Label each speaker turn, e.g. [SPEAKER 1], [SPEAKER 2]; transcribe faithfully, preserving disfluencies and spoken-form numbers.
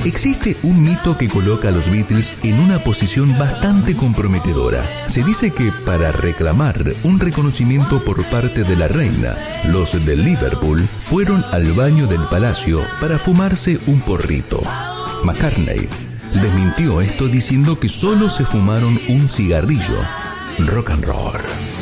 [SPEAKER 1] Existe un mito que coloca a los Beatles en una posición bastante comprometedora. Se dice que para reclamar un reconocimiento por parte de la reina, los de Liverpool fueron al baño del palacio para fumarse un porrito. McCartney desmintió esto diciendo que solo se fumaron un cigarrillo. Rock and roll.